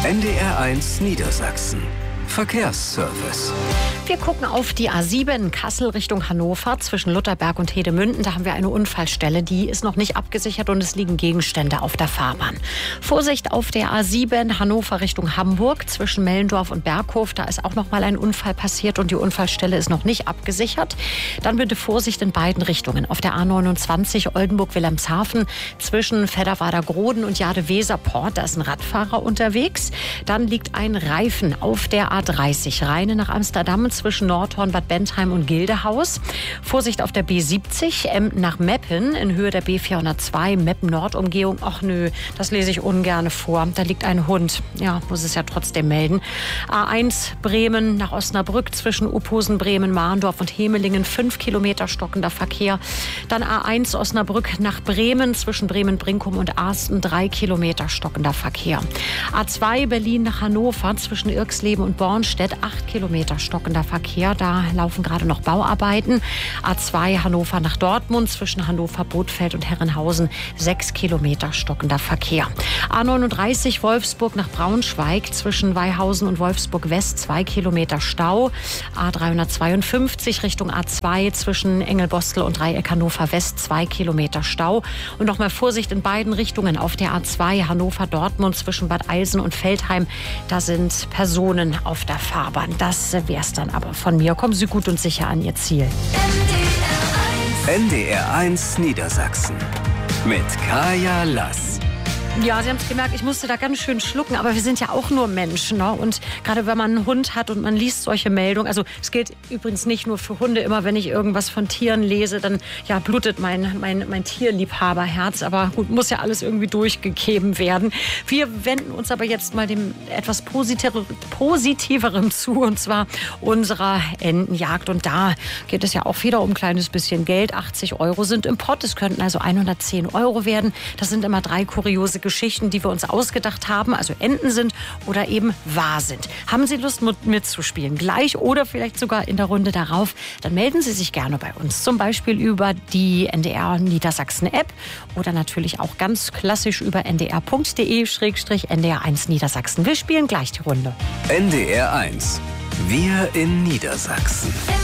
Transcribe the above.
NDR1 Niedersachsen. Verkehrsservice. Wir gucken auf die A7 Kassel Richtung Hannover zwischen Lutherberg und Hedemünden. Da haben wir eine Unfallstelle, die ist noch nicht abgesichert und es liegen Gegenstände auf der Fahrbahn. Vorsicht auf der A7 Hannover Richtung Hamburg zwischen Mellendorf und Berghof. Da ist auch noch mal ein Unfall passiert und die Unfallstelle ist noch nicht abgesichert. Dann bitte Vorsicht in beiden Richtungen. Auf der A29 Oldenburg-Wilhelmshaven zwischen Fedderwader-Groden und Jade-Weserport. Da ist ein Radfahrer unterwegs. Dann liegt ein Reifen auf der A30 Rheine nach Amsterdam zwischen Nordhorn, Bad Bentheim und Gildehaus. Vorsicht auf der B70 Emden nach Meppen in Höhe der B402 Meppen-Nord-Umgehung. Ach nö, das lese ich ungern vor. Da liegt ein Hund. Ja, muss es ja trotzdem melden. A1 Bremen nach Osnabrück zwischen Uphusen, Bremen, Mahndorf und Hemelingen 5 Kilometer stockender Verkehr. Dann A1 Osnabrück nach Bremen zwischen Bremen-Brinkum und Arsten 3 Kilometer stockender Verkehr. A2 Berlin nach Hannover zwischen Irxleben und Bornstedt 8 Kilometer stockender Verkehr. Da laufen gerade noch Bauarbeiten. A2 Hannover nach Dortmund zwischen Hannover, Bothfeld und Herrenhausen 6 Kilometer stockender Verkehr. A39 Wolfsburg nach Braunschweig zwischen Weihausen und Wolfsburg West 2 Kilometer Stau. A352 Richtung A2 zwischen Engelbostel und Dreieck Hannover West 2 Kilometer Stau. Und nochmal Vorsicht in beiden Richtungen auf der A2 Hannover Dortmund zwischen Bad Eilsen und Veltheim. Da sind Personen auf der Fahrbahn. Das wär's dann aber von mir. Kommen Sie gut und sicher an Ihr Ziel. NDR1 Niedersachsen mit Kaya Lass. Ja, Sie haben es gemerkt, ich musste da ganz schön schlucken, aber wir sind ja auch nur Menschen, ne? Und gerade wenn man einen Hund hat und man liest solche Meldungen, also es gilt übrigens nicht nur für Hunde, immer wenn ich irgendwas von Tieren lese, dann ja, blutet mein Tierliebhaberherz, aber gut, muss ja alles irgendwie durchgegeben werden. Wir wenden uns aber jetzt mal dem etwas Positiveren zu, und zwar unserer Entenjagd, und da geht es ja auch wieder um ein kleines bisschen Geld. 80 € sind im Pott, es könnten also 110 € werden. Das sind immer 3 kuriose Geschichten, die wir uns ausgedacht haben, also Enten sind oder eben wahr sind. Haben Sie Lust mitzuspielen? Gleich oder vielleicht sogar in der Runde darauf? Dann melden Sie sich gerne bei uns. Zum Beispiel über die NDR Niedersachsen App oder natürlich auch ganz klassisch über ndr.de/NDR1 Niedersachsen. Wir spielen gleich die Runde. NDR1. Wir in Niedersachsen.